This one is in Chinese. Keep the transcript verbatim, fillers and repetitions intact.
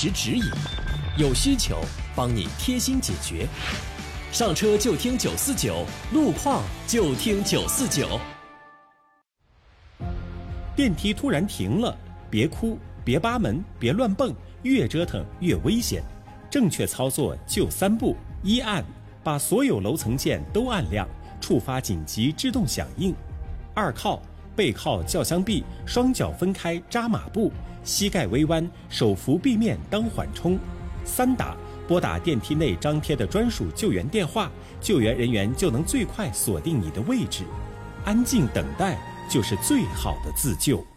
时指引，有需求帮你贴心解决。上车就听九四九，路况就听九四九。 电梯突然停了，别哭，别扒门，别乱蹦，越折腾越危险。正确操作就三步：一按，把所有楼层键都按亮，触发紧急制动响应；二靠，背靠轿厢壁，双脚分开扎马步，膝盖微弯，手扶壁面当缓冲；三打，拨打电梯内张贴的专属救援电话，救援人员就能最快锁定你的位置。安静等待就是最好的自救。